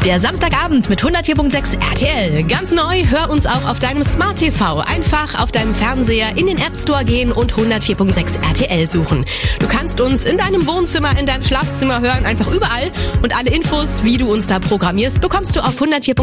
Der Samstagabend mit 104.6 RTL. Ganz neu, hör uns auch auf deinem Smart TV. Einfach auf deinem Fernseher in den App Store gehen und 104.6 RTL suchen. Du kannst uns in deinem Wohnzimmer, in deinem Schlafzimmer hören, einfach überall. Und alle Infos, wie du uns da programmierst, bekommst du auf 104.6